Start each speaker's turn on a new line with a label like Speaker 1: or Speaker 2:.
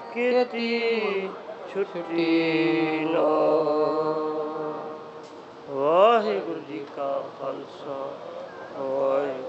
Speaker 1: ਕੀਤੀ ਛੁੱਟੀ ਨਾ। ਵਾਹਿਗੁਰੂ ਜੀ ਕਾ ਖਾਲਸਾ, ਵਾਹਿਗੁਰੂ।